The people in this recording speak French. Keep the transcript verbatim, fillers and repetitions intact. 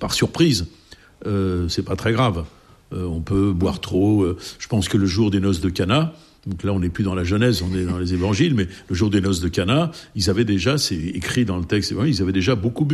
par surprise, euh, c'est pas très grave. Euh, on peut boire trop. Euh, je pense que le jour des noces de Cana, donc là on n'est plus dans la Genèse, on est dans les évangiles, mais le jour des noces de Cana, ils avaient déjà, c'est écrit dans le texte, ils avaient déjà beaucoup bu.